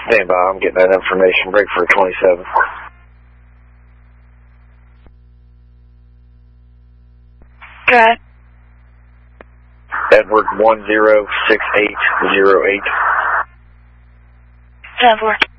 Stand by, I'm getting that information. Break for 27. Good. Edward 106808. Edward.